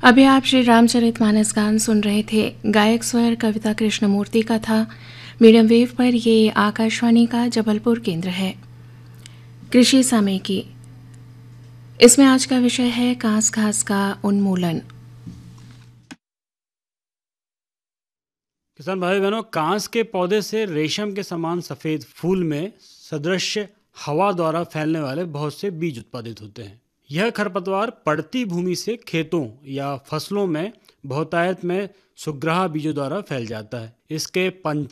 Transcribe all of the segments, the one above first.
अभी आप श्री रामचरितमानस गान सुन रहे थे। गायक स्वर कविता कृष्णमूर्ति का था। मीडियम वेव पर ये आकाशवाणी का जबलपुर केंद्र है। कृषि सामयिकी, इसमें आज का विषय है कांस घास का उन्मूलन। किसान भाई बहनों, कांस के पौधे से रेशम के समान सफेद फूल में सदृश हवा द्वारा फैलने वाले बहुत से बीज उत्पादित होते हैं। यह खरपतवार पड़ती भूमि से खेतों या फसलों में बहुतायत में सुग्राह बीजों द्वारा फैल जाता है। इसके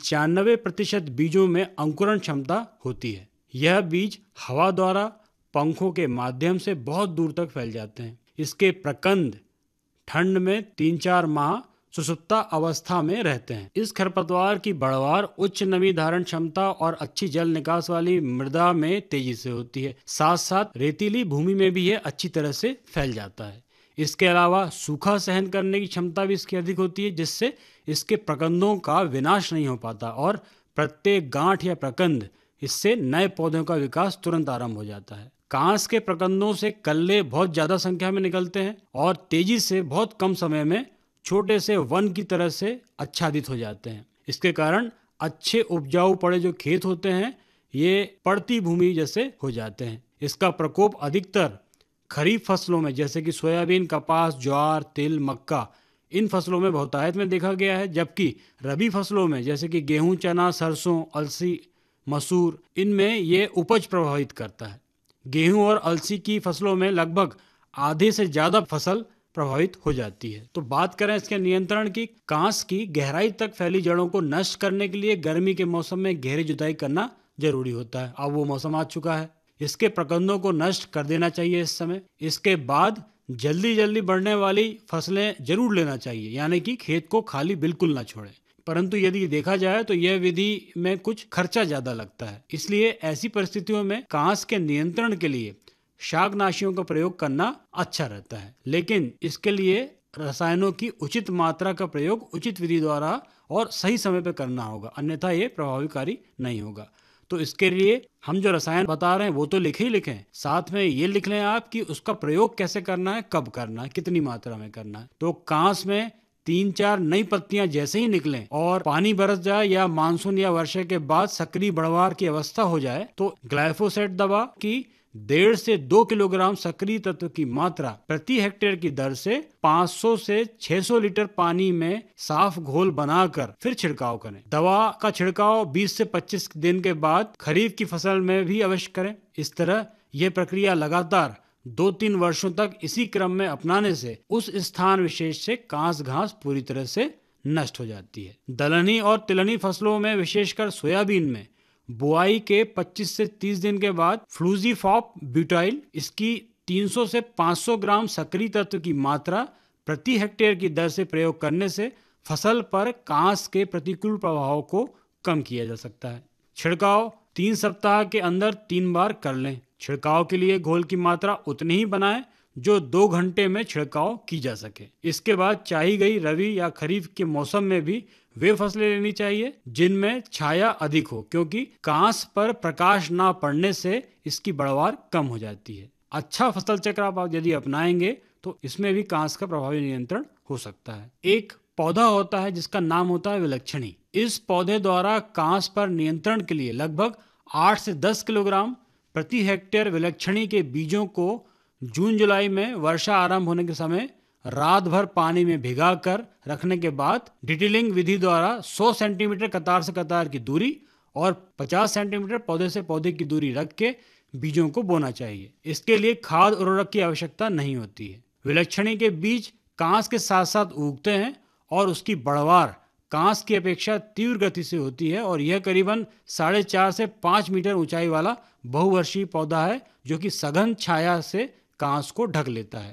95% बीजों में अंकुरण क्षमता होती है। यह बीज हवा द्वारा पंखों के माध्यम से बहुत दूर तक फैल जाते हैं। इसके प्रकंद ठंड में 3-4 माह सुषुप्ता अवस्था में रहते हैं। इस खरपतवार की बढ़वार उच्च नमी धारण क्षमता और अच्छी जल निकास वाली मृदा में तेजी से होती है। साथ साथ रेतीली भूमि में भी यह अच्छी तरह से फैल जाता है। इसके अलावा सूखा सहन करने की क्षमता भी इसकी अधिक होती है, जिससे इसके प्रकंदों का विनाश नहीं हो पाता और प्रत्येक गांठ या प्रकंद इससे नए पौधों का विकास तुरंत आरंभ हो जाता है। कांस के प्रकंदों से कल्ले बहुत ज्यादा संख्या में निकलते हैं और तेजी से बहुत कम समय में छोटे से वन की तरह से आच्छादित हो जाते हैं। इसके कारण अच्छे उपजाऊ पड़े जो खेत होते हैं ये पड़ती भूमि जैसे हो जाते हैं। इसका प्रकोप अधिकतर खरीफ फसलों में जैसे कि सोयाबीन, कपास, ज्वार, तिल, मक्का इन फसलों में बहुतायत में देखा गया है, जबकि रबी फसलों में जैसे कि गेहूं, चना, सरसों, अलसी, मसूर इनमें ये उपज प्रभावित करता है। गेहूं और अलसी की फसलों में लगभग आधे से ज्यादा फसल प्रभावित हो जाती है। तो बात करें इसके नियंत्रण की, कांस की गहराई तक फैली जड़ों को नष्ट करने के लिए गर्मी के मौसम में गहरी जुताई करना जरूरी होता है। अब वो मौसम आ चुका है। इसके प्रकंदों को नष्ट कर देना चाहिए इस समय। इसके बाद जल्दी जल्दी बढ़ने वाली फसलें जरूर लेना चाहिए, यानी कि खेत को खाली बिल्कुल ना छोड़े। परंतु यदि देखा जाए तो यह विधि में कुछ खर्चा ज्यादा लगता है। इसलिए ऐसी परिस्थितियों में कांस के नियंत्रण के लिए शाकनाशियों का प्रयोग करना अच्छा रहता है, लेकिन इसके लिए रसायनों की उचित मात्रा का प्रयोग उचित विधि द्वारा और सही समय पर करना होगा, अन्यथा ये प्रभावकारी नहीं होगा। तो इसके लिए हम जो रसायन बता रहे हैं वो तो लिखे ही लिखें, साथ में ये लिख लें आप कि उसका प्रयोग कैसे करना है, कब करना है, कितनी मात्रा में करना है। तो कांस में 3-4 नई पत्तियां जैसे ही निकलें और पानी बरस जाए या मानसून या वर्षा के बाद सक्रिय बढ़वार की अवस्था हो जाए तो ग्लाइफोसेट दवा की 1.5 से 2 किलोग्राम सक्रिय तत्व की मात्रा प्रति हेक्टेयर की दर से 500 से 600 लीटर पानी में साफ घोल बनाकर फिर छिड़काव करें। दवा का छिड़काव 20 से 25 दिन के बाद खरीफ की फसल में भी अवश्य करें। इस तरह यह प्रक्रिया लगातार 2-3 वर्षों तक इसी क्रम में अपनाने से उस स्थान विशेष से कांस घास पूरी तरह से नष्ट हो जाती है। दलहनी और तिलहनी फसलों में विशेषकर सोयाबीन में बुआई के 25 से 30 दिन के बाद फ्लूजीफॉप ब्यूटाइल इसकी 300 से 500 ग्राम सक्रिय तत्व की मात्रा प्रति हेक्टेयर की दर से प्रयोग करने से फसल पर कांस के प्रतिकूल प्रभाव को कम किया जा सकता है। छिड़काव 3 सप्ताह के अंदर 3 बार कर लें। छिड़काव के लिए घोल की मात्रा उतनी ही बनाएं जो 2 घंटे में छिड़काव की जा सके। इसके बाद चाही गई रबी या खरीफ के मौसम में भी वे फसलें लेनी चाहिए जिनमें छाया अधिक हो, क्योंकि कांस पर प्रकाश ना पड़ने से इसकी बढ़वार कम हो जाती है। अच्छा फसल चक्र आप यदि अपनाएंगे तो इसमें भी कांस का प्रभावी नियंत्रण हो सकता है। एक पौधा होता है जिसका नाम होता है विलक्षणी। इस पौधे द्वारा कांस पर नियंत्रण के लिए लगभग 8 से 10 किलोग्राम प्रति हेक्टेयर विलक्षणी के बीजों को जून जुलाई में वर्षा आरंभ होने के समय रात भर पानी में भिगाकर रखने के बाद डिटेलिंग विधि द्वारा 100 सेंटीमीटर कतार से कतार की दूरी और 50 सेंटीमीटर पौधे से पौधे की दूरी रख के बीजों को बोना चाहिए। इसके लिए खाद उर्वरक की आवश्यकता नहीं होती है। विलक्षणी के बीज कांस के साथ साथ उगते हैं और उसकी बढ़वार कांस की अपेक्षा तीव्र गति से होती है और यह करीबन 4.5 से 5 मीटर ऊंचाई वाला बहुवर्षीय पौधा है जो कि सघन छाया से कांस को ढक लेता है।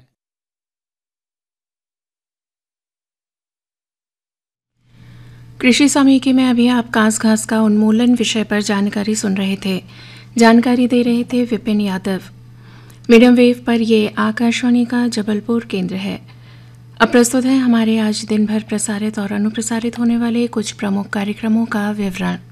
कृषि सामयिकी में अभी आप कांस घास का उन्मूलन विषय पर जानकारी सुन रहे थे। जानकारी दे रहे थे विपिन यादव। मीडियम वेव पर ये आकाशवाणी का जबलपुर केंद्र है। अब प्रस्तुत है हमारे आज दिन भर प्रसारित और अनुप्रसारित होने वाले कुछ प्रमुख कार्यक्रमों का विवरण।